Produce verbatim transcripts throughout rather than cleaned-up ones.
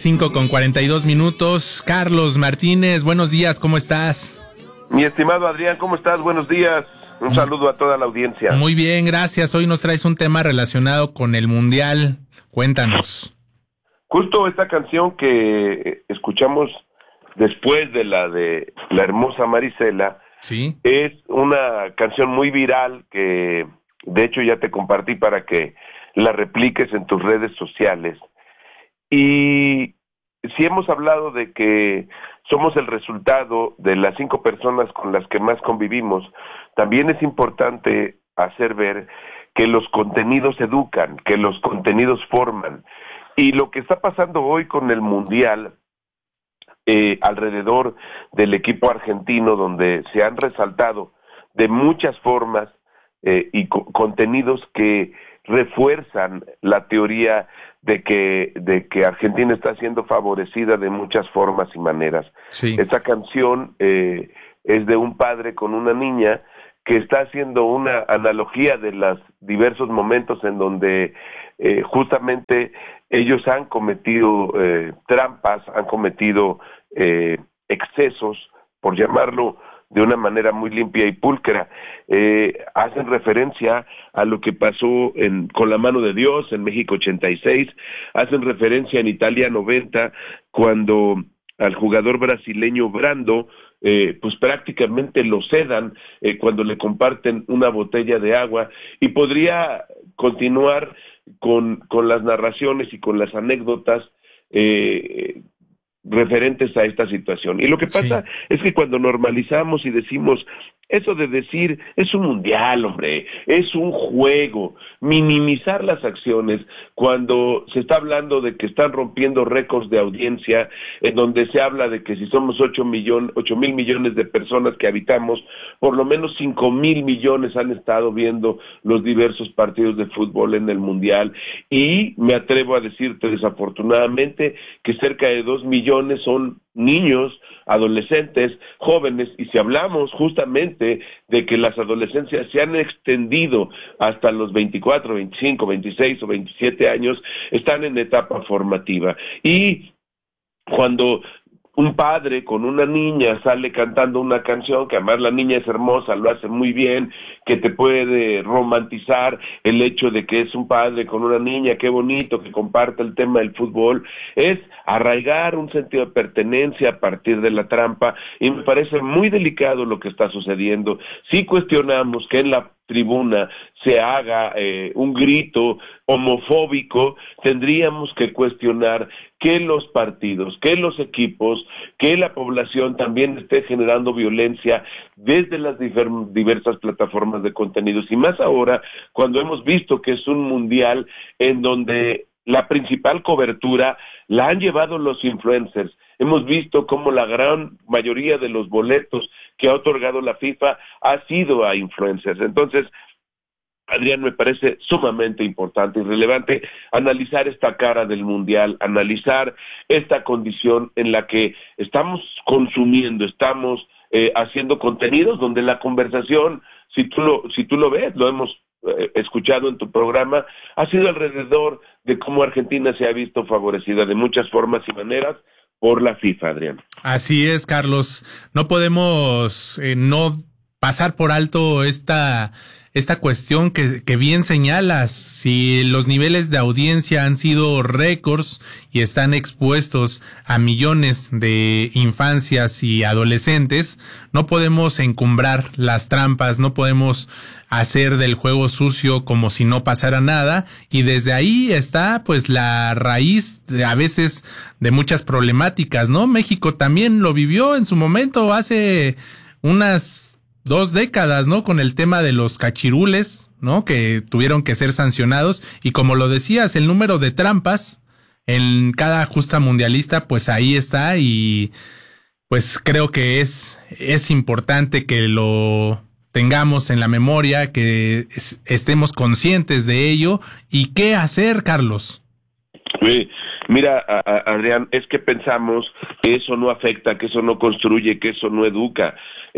cinco con cuarenta y dos minutos. Carlos Martínez, buenos días, ¿cómo estás? Mi estimado Adrián, ¿cómo estás? Buenos días. Un saludo a toda la audiencia. Muy bien, gracias. Hoy nos traes un tema relacionado con el Mundial. Cuéntanos. Justo esta canción que escuchamos después de la de La Hermosa Marisela, sí, es una canción muy viral que de hecho ya te compartí para que la repliques en tus redes sociales. Y si hemos hablado de que somos el resultado de las cinco personas con las que más convivimos, también es importante hacer ver que los contenidos educan, que los contenidos forman. Y lo que está pasando hoy con el Mundial, eh, alrededor del equipo argentino, donde se han resaltado de muchas formas eh, y co- contenidos que refuerzan la teoría de que de que Argentina está siendo favorecida de muchas formas y maneras. sí. Esta canción eh, es de un padre con una niña que está haciendo una analogía de los diversos momentos en donde eh, justamente ellos han cometido eh, trampas, han cometido eh, excesos, por llamarlo de una manera muy limpia y pulcra. Eh, hacen referencia a lo que pasó en, con la mano de Dios en México ochenta y seis, hacen referencia en Italia noventa, cuando al jugador brasileño Brando, eh, pues prácticamente lo sedan eh, cuando le comparten una botella de agua, y podría continuar con, con las narraciones y con las anécdotas eh, referentes a esta situación. Y lo que pasa sí. es que cuando normalizamos y decimos eso de decir, es un mundial, hombre, es un juego, minimizar las acciones, cuando se está hablando de que están rompiendo récords de audiencia, en donde se habla de que si somos ocho millones, ocho mil millones de personas que habitamos, por lo menos cinco mil millones han estado viendo los diversos partidos de fútbol en el mundial, y me atrevo a decirte desafortunadamente que cerca de dos millones son niños, adolescentes, jóvenes, y si hablamos justamente de que las adolescencias se han extendido hasta los veinticuatro, veinticinco, veintiséis o veintisiete años, están en etapa formativa. Y cuando un padre con una niña sale cantando una canción, que además la niña es hermosa, lo hace muy bien, que te puede romantizar el hecho de que es un padre con una niña, qué bonito que comparte el tema del fútbol, es arraigar un sentido de pertenencia a partir de la trampa, y me parece muy delicado lo que está sucediendo. Si cuestionamos que en la tribuna se haga eh, un grito homofóbico, tendríamos que cuestionar que los partidos, que los equipos, que la población también esté generando violencia desde las difer- diversas plataformas de contenidos, y más ahora cuando hemos visto que es un mundial en donde la principal cobertura la han llevado los influencers. Hemos visto cómo la gran mayoría de los boletos que ha otorgado la FIFA ha sido a influencers. Entonces, Adrián, me parece sumamente importante y relevante analizar esta cara del mundial, analizar esta condición en la que estamos consumiendo, estamos eh, haciendo contenidos donde la conversación, si tú lo, si tú lo ves, lo hemos eh, escuchado en tu programa, ha sido alrededor de cómo Argentina se ha visto favorecida de muchas formas y maneras por la FIFA, Adrián. Así es, Carlos. No podemos eh, no pasar por alto esta esta cuestión que, que bien señalas. Si los niveles de audiencia han sido récords y están expuestos a millones de infancias y adolescentes, no podemos encumbrar las trampas, no podemos hacer del juego sucio como si no pasara nada, y desde ahí está pues la raíz de, a veces, de muchas problemáticas, ¿no? México también lo vivió en su momento hace unas dos décadas, ¿no? Con el tema de los cachirules, ¿no? Que tuvieron que ser sancionados, y como lo decías, el número de trampas en cada justa mundialista, pues ahí está, y pues creo que es, es importante que lo tengamos en la memoria, que es, estemos conscientes de ello. ¿Y qué hacer, Carlos? Sí. Mira, a, a, Adrián, es que pensamos que eso no afecta, que eso no construye, que eso no educa.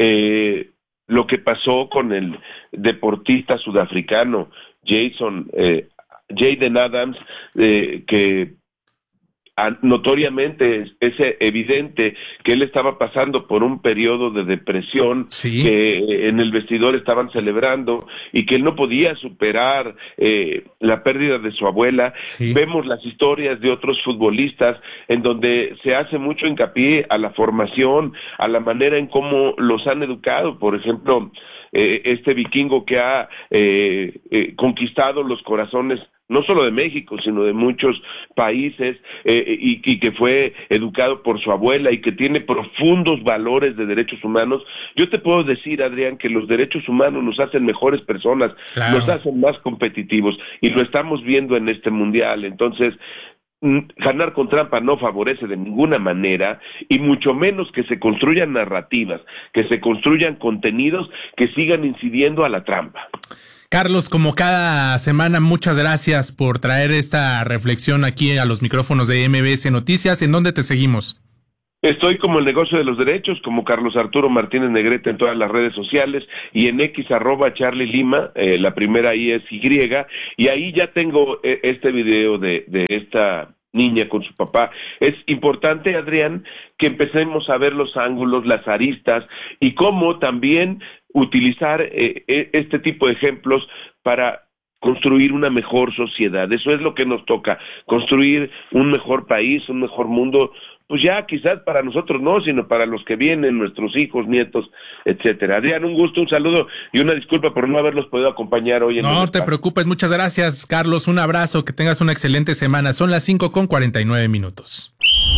Eh, lo que pasó con el deportista sudafricano Jason, eh, Jayden Adams, eh, que notoriamente es, es evidente que él estaba pasando por un periodo de depresión, sí, que en el vestidor estaban celebrando y que él no podía superar eh, la pérdida de su abuela. sí. Vemos las historias de otros futbolistas en donde se hace mucho hincapié a la formación, a la manera en cómo los han educado. Por ejemplo, eh, este vikingo que ha eh, eh, conquistado los corazones no solo de México, sino de muchos países, eh, y, y que fue educado por su abuela y que tiene profundos valores de derechos humanos. Yo te puedo decir, Adrián, que los derechos humanos nos hacen mejores personas, claro, nos hacen más competitivos, y lo estamos viendo en este mundial. Entonces, ganar con trampa no favorece de ninguna manera, y mucho menos que se construyan narrativas, que se construyan contenidos que sigan incidiendo a la trampa. Carlos, como cada semana, muchas gracias por traer esta reflexión aquí a los micrófonos de M B S Noticias. ¿En dónde te seguimos? Estoy como el negocio de los derechos, como Carlos Arturo Martínez Negrete en todas las redes sociales, y en X arroba Charlie Lima, eh, la primera I es Y, y ahí ya tengo eh, este video de, de esta niña con su papá. Es importante, Adrián, que empecemos a ver los ángulos, las aristas, y cómo también utilizar eh, este tipo de ejemplos para construir una mejor sociedad. Eso es lo que nos toca, construir un mejor país, un mejor mundo, pues ya quizás para nosotros no, sino para los que vienen, nuestros hijos, nietos, etcétera. Adrián, un gusto, un saludo y una disculpa por no haberlos podido acompañar hoy en No te preocupes, muchas gracias, Carlos, un abrazo, que tengas una excelente semana. Son las cinco con cuarenta y nueve minutos.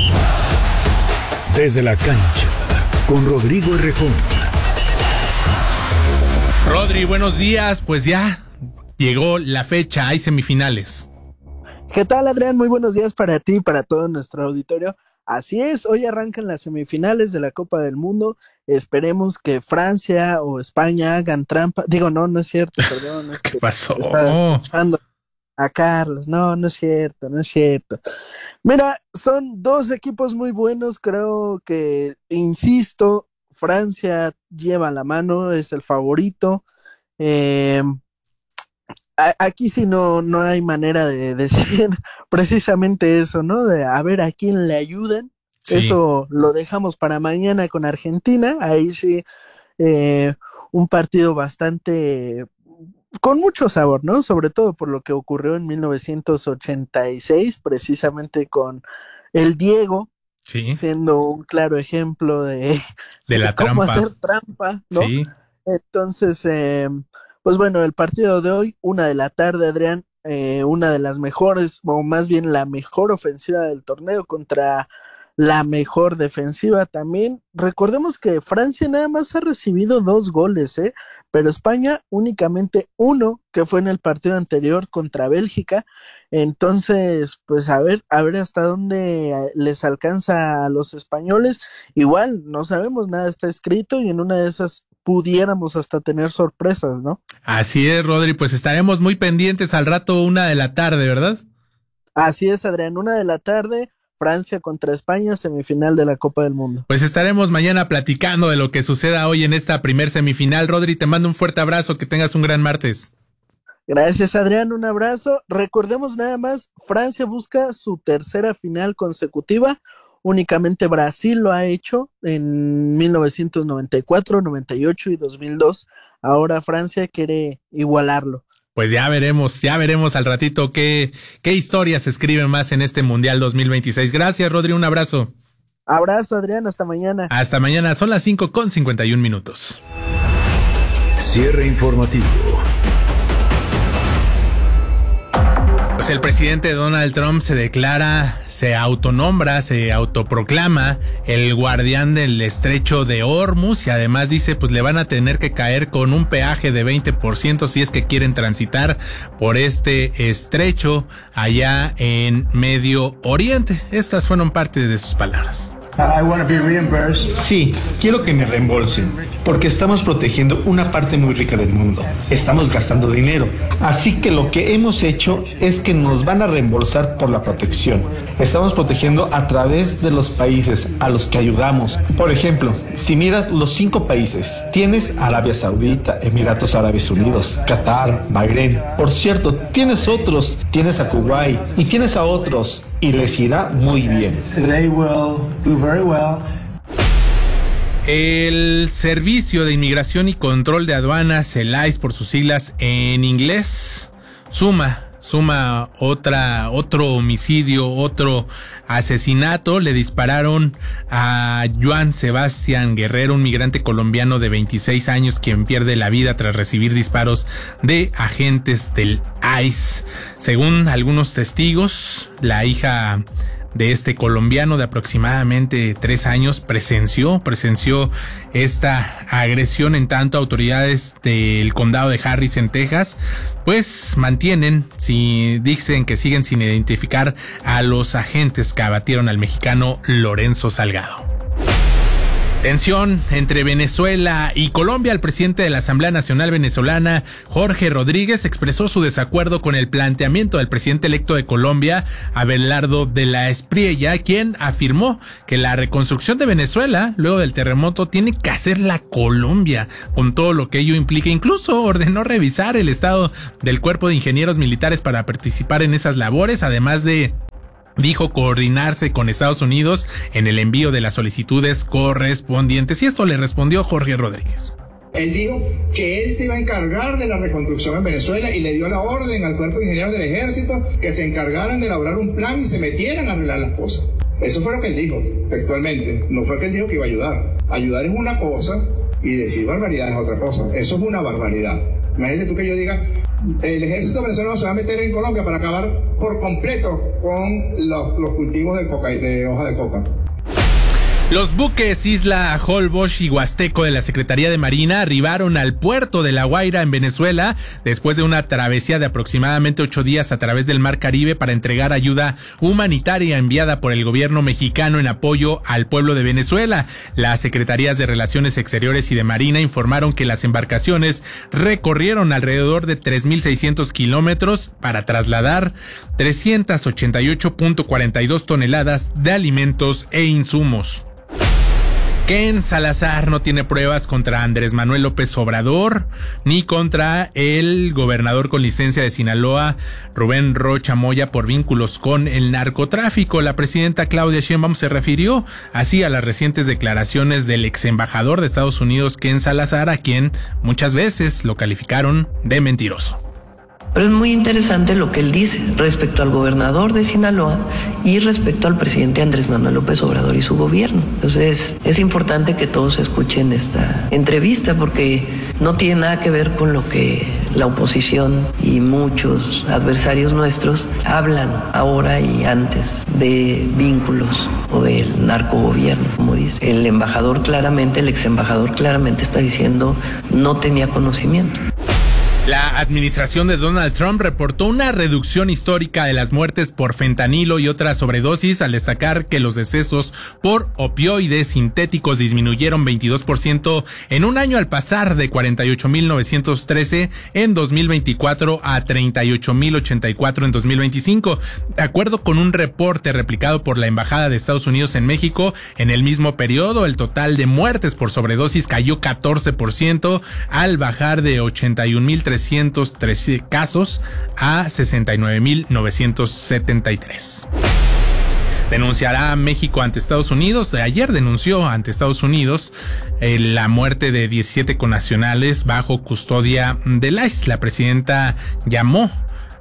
Desde la cancha, con Rodrigo Errejón. Rodri, buenos días, pues ya llegó la fecha, hay semifinales. ¿Qué tal, Adrián? Muy buenos días para ti y para todo nuestro auditorio. Así es, hoy arrancan las semifinales de la Copa del Mundo. Esperemos que Francia o España hagan trampa. Digo, no, no es cierto, perdón. Es ¿Qué que pasó? estaba escuchando a Carlos. No, no es cierto, no es cierto. Mira, son dos equipos muy buenos, creo que, insisto, Francia lleva la mano, es el favorito. Eh, aquí sí no, no hay manera de decir precisamente eso, ¿no? De a ver a quién le ayudan. Sí. Eso lo dejamos para mañana con Argentina. Ahí sí, eh, un partido bastante con mucho sabor, ¿no? Sobre todo por lo que ocurrió en mil novecientos ochenta y seis, precisamente con el Diego. Sí. Siendo un claro ejemplo de, de la de cómo trampa. hacer trampa, ¿no? Sí. Entonces, eh, pues bueno, el partido de hoy, una de la tarde, Adrián, eh, una de las mejores, o más bien la mejor ofensiva del torneo contra la mejor defensiva también. Recordemos que Francia nada más ha recibido dos goles, ¿eh? Pero España únicamente uno, que fue en el partido anterior contra Bélgica. Entonces, pues a ver, a ver hasta dónde les alcanza a los españoles. Igual, no sabemos, nada está escrito, y en una de esas pudiéramos hasta tener sorpresas, ¿no? Así es, Rodri, pues estaremos muy pendientes al rato, una de la tarde, ¿verdad? Así es, Adrián, una de la tarde, Francia contra España, semifinal de la Copa del Mundo. Pues estaremos mañana platicando de lo que suceda hoy en esta primer semifinal. Rodri, te mando un fuerte abrazo, que tengas un gran martes. Gracias, Adrián, un abrazo. Recordemos nada más, Francia busca su tercera final consecutiva. Únicamente Brasil lo ha hecho en mil novecientos noventa y cuatro, noventa y ocho y dos mil dos. Ahora Francia quiere igualarlo. Pues ya veremos, ya veremos al ratito qué, qué historias se escriben más en este Mundial dos mil veintiséis. Gracias, Rodri, un abrazo. Abrazo, Adrián, hasta mañana. Hasta mañana, son las cinco con cincuenta y un minutos. Cierre informativo. Pues el presidente Donald Trump se declara, se autonombra, se autoproclama el guardián del estrecho de Hormuz, y además dice, pues le van a tener que caer con un peaje de veinte por ciento si es que quieren transitar por este estrecho allá en Medio Oriente. Estas fueron parte de sus palabras. Sí, quiero que me reembolsen, porque estamos protegiendo una parte muy rica del mundo. Estamos gastando dinero, así que lo que hemos hecho es que nos van a reembolsar por la protección. Estamos protegiendo a través de los países a los que ayudamos. Por ejemplo, si miras los cinco países, tienes Arabia Saudita, Emiratos Árabes Unidos, Qatar, Bahrein. Por cierto, tienes otros, tienes a Kuwait y tienes a otros. y les irá muy bien. They will do very well. El Servicio de Inmigración y Control de Aduanas, el I C E por sus siglas en inglés, suma Suma otra, otro homicidio, otro asesinato. Le dispararon a Joan Sebastián Guerrero, un migrante colombiano de veintiséis años, quien pierde la vida tras recibir disparos de agentes del I C E. Según algunos testigos, la hija de este colombiano de aproximadamente tres años presenció, presenció esta agresión, en tanto autoridades del condado de Harris en Texas pues mantienen, si dicen que siguen sin identificar a los agentes que abatieron al mexicano Lorenzo Salgado. Tensión entre Venezuela y Colombia. El presidente de la Asamblea Nacional Venezolana, Jorge Rodríguez, expresó su desacuerdo con el planteamiento del presidente electo de Colombia, Abelardo de la Espriella, quien afirmó que la reconstrucción de Venezuela luego del terremoto tiene que hacerla Colombia, con todo lo que ello implica. Incluso ordenó revisar el estado del cuerpo de ingenieros militares para participar en esas labores, además de dijo coordinarse con Estados Unidos en el envío de las solicitudes correspondientes. Y esto le respondió Jorge Rodríguez. Él dijo que él se iba a encargar de la reconstrucción en Venezuela y le dio la orden al cuerpo de ingenieros del ejército que se encargaran de elaborar un plan y se metieran a arreglar las cosas. Eso fue lo que él dijo textualmente. No fue que él dijo que iba a ayudar. Ayudar es una cosa y decir barbaridad es otra cosa. Eso es una barbaridad. Imagínate tú que yo diga, el ejército venezolano se va a meter en Colombia para acabar por completo con los, los cultivos de coca y de hoja de coca. Los buques Isla Holbox y Huasteco de la Secretaría de Marina arribaron al puerto de La Guaira en Venezuela después de una travesía de aproximadamente ocho días a través del Mar Caribe para entregar ayuda humanitaria enviada por el gobierno mexicano en apoyo al pueblo de Venezuela. Las Secretarías de Relaciones Exteriores y de Marina informaron que las embarcaciones recorrieron alrededor de tres mil seiscientos kilómetros para trasladar trescientas ochenta y ocho punto cuarenta y dos toneladas de alimentos e insumos. Ken Salazar no tiene pruebas contra Andrés Manuel López Obrador ni contra el gobernador con licencia de Sinaloa, Rubén Rocha Moya, por vínculos con el narcotráfico. La presidenta Claudia Sheinbaum se refirió así a las recientes declaraciones del ex embajador de Estados Unidos, Ken Salazar, a quien muchas veces lo calificaron de mentiroso. Pero es muy interesante lo que él dice respecto al gobernador de Sinaloa y respecto al presidente Andrés Manuel López Obrador y su gobierno. Entonces es importante que todos escuchen esta entrevista porque no tiene nada que ver con lo que la oposición y muchos adversarios nuestros hablan ahora y antes de vínculos o del narcogobierno, como dice. El embajador claramente, el ex embajador claramente está diciendo no tenía conocimiento. La administración de Donald Trump reportó una reducción histórica de las muertes por fentanilo y otras sobredosis, al destacar que los decesos por opioides sintéticos disminuyeron veintidós por ciento en un año, al pasar de cuarenta y ocho mil novecientos trece en dos mil veinticuatro a treinta y ocho mil ochenta y cuatro en dos mil veinticinco. De acuerdo con un reporte replicado por la Embajada de Estados Unidos en México, en el mismo periodo el total de muertes por sobredosis cayó catorce por ciento, al bajar de ochenta y un mil trescientos trece casos a sesenta y nueve mil novecientos setenta y tres. Denunciará México ante Estados Unidos. De ayer denunció ante Estados Unidos eh, la muerte de diecisiete connacionales bajo custodia del I C E. La presidenta llamó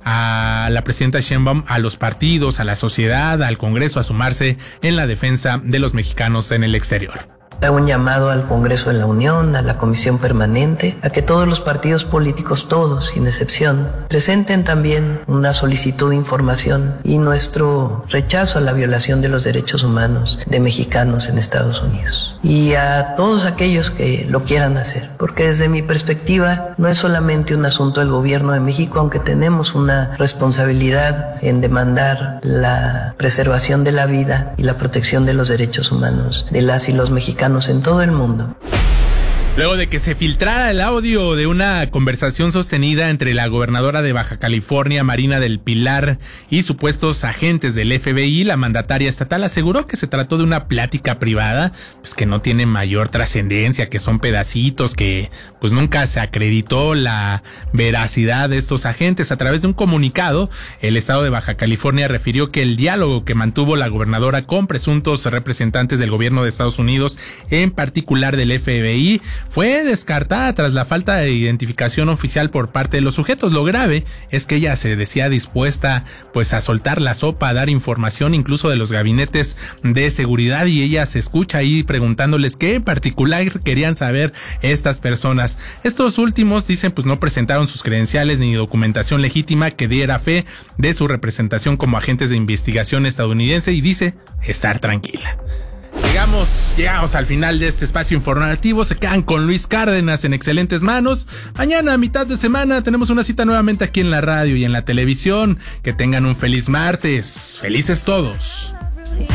a la presidenta Sheinbaum a los partidos, a la sociedad, al Congreso a sumarse en la defensa de los mexicanos en el exterior. Hago un llamado al Congreso de la Unión, a la Comisión Permanente, a que todos los partidos políticos, todos, sin excepción, presenten también una solicitud de información y nuestro rechazo a la violación de los derechos humanos de mexicanos en Estados Unidos. Y a todos aquellos que lo quieran hacer, porque desde mi perspectiva no es solamente un asunto del gobierno de México, aunque tenemos una responsabilidad en demandar la preservación de la vida y la protección de los derechos humanos de las y los mexicanos en todo el mundo. Luego de que se filtrara el audio de una conversación sostenida entre la gobernadora de Baja California, Marina del Pilar, y supuestos agentes del F B I, la mandataria estatal aseguró que se trató de una plática privada, pues que no tiene mayor trascendencia, que son pedacitos, que pues nunca se acreditó la veracidad de estos agentes. A través de un comunicado, el estado de Baja California refirió que el diálogo que mantuvo la gobernadora con presuntos representantes del gobierno de Estados Unidos, en particular del F B I, fue descartada tras la falta de identificación oficial por parte de los sujetos. Lo grave es que ella se decía dispuesta pues a soltar la sopa, a dar información incluso de los gabinetes de seguridad, y ella se escucha ahí preguntándoles qué en particular querían saber estas personas. Estos últimos dicen pues no presentaron sus credenciales ni documentación legítima que diera fe de su representación como agentes de investigación estadounidense, y dice estar tranquila. Llegamos, llegamos al final de este espacio informativo. Se quedan con Luis Cárdenas en excelentes manos. Mañana, a mitad de semana, tenemos una cita nuevamente aquí en la radio y en la televisión. Que tengan un feliz martes. Felices todos.